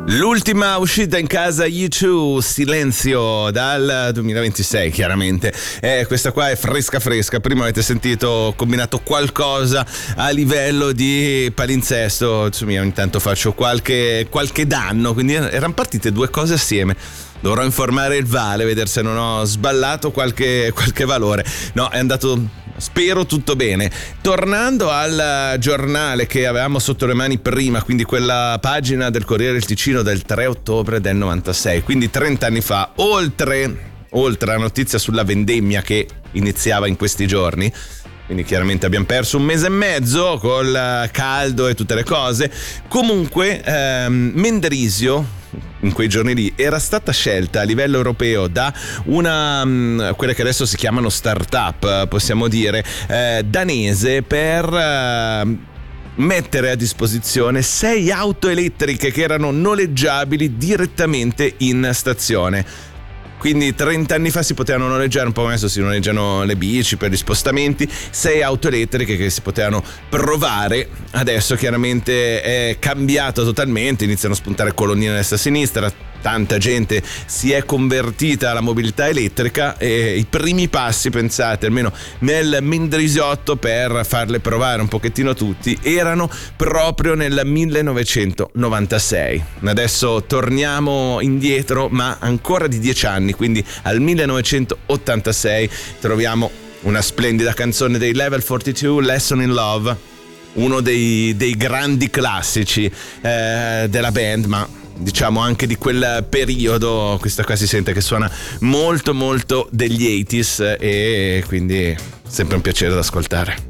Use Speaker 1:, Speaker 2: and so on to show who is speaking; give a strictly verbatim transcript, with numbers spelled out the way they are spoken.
Speaker 1: L'ultima uscita in casa U due, Silenzio, dal duemilaventisei chiaramente. Eh, questa qua è fresca fresca. Prima avete sentito, ho combinato qualcosa a livello di palinsesto. Insomma, ogni tanto faccio qualche, qualche danno, quindi erano partite due cose assieme. Dovrò informare il Vale, vedere se non ho sballato qualche, qualche valore. No, è andato... spero tutto bene. Tornando al giornale che avevamo sotto le mani prima, quindi quella pagina del Corriere del Ticino del tre ottobre del novantasei, quindi trenta anni fa, oltre, oltre la notizia sulla vendemmia che iniziava in questi giorni, quindi chiaramente abbiamo perso un mese e mezzo col caldo e tutte le cose. Comunque ehm, Mendrisio in quei giorni lì era stata scelta a livello europeo da una um, quelle che adesso si chiamano start-up, possiamo dire, eh, danese, per uh, mettere a disposizione sei auto elettriche che erano noleggiabili direttamente in stazione. Quindi trenta anni fa si potevano noleggiare, un po' come adesso si noleggiano le bici per gli spostamenti, sei auto elettriche che si potevano provare. Adesso chiaramente è cambiato totalmente, iniziano a spuntare colonnine a destra e a sinistra, tanta gente si è convertita alla mobilità elettrica e i primi passi, pensate, almeno nel Mendrisiotto, per farle provare un pochettino tutti, erano proprio nel millenovecentonovantasei. Adesso torniamo indietro, ma ancora di dieci anni, quindi al millenovecentottantasei troviamo una splendida canzone dei Level quarantadue, Lesson in Love, uno dei, dei grandi classici eh, della band, ma diciamo anche di quel periodo. Questa qua si sente che suona molto molto degli ottanta e quindi sempre un piacere da ascoltare.